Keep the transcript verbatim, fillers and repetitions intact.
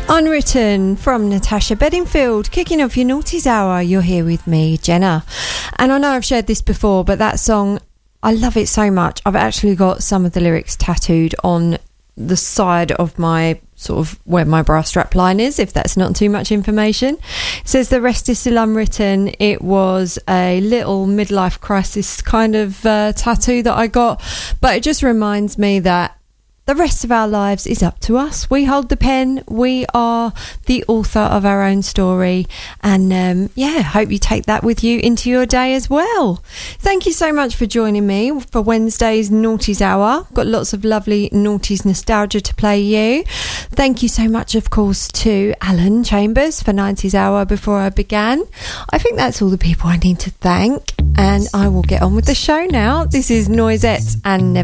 Unwritten from Natasha Bedingfield, kicking off your Naughties Hour. You're here with me, Jenna. And I know I've shared this before, but that song, I love it so much. I've actually got some of the lyrics tattooed on the side of my sort of where my bra strap line is, if that's not too much information. It says the rest is still unwritten. It was a little midlife crisis kind of uh, tattoo that I got, but it just reminds me that the rest of our lives is up to us. We hold the pen. We are the author of our own story. And um, yeah, hope you take that with you into your day as well. Thank you so much for joining me for Wednesday's Naughties Hour. Got lots of lovely Naughties nostalgia to play you. Thank you so much, of course, to Alan Chambers for nineties Hour Before I Began. I think that's all the people I need to thank. And I will get on with the show now. This is Noisettes and Never